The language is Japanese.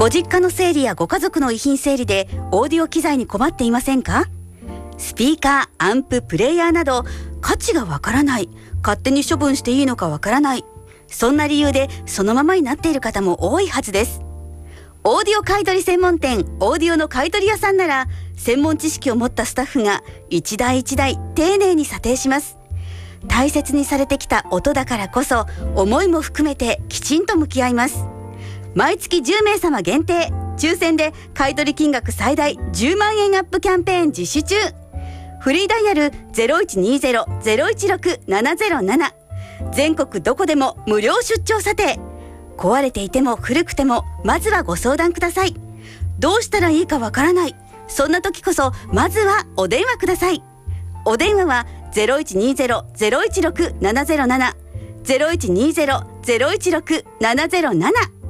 ご実家の整理やご家族の遺品整理でオーディオ機材に困っていませんか？スピーカー、アンプ、プレイヤーなど価値がわからない、勝手に処分していいのかわからない、そんな理由でそのままになっている方も多いはずです。オーディオ買取専門店オーディオの買取屋さんなら、専門知識を持ったスタッフが一台一台丁寧に査定します。大切にされてきた音だからこそ、思いも含めてきちんと向き合います。毎月10名様限定、抽選で買取金額最大10万円アップキャンペーン実施中。フリーダイヤル 0120-016-707、 全国どこでも無料出張査定。壊れていても古くても、まずはご相談ください。どうしたらいいかわからない、そんな時こそまずはお電話ください。お電話は 0120-016-707、 0120-016-707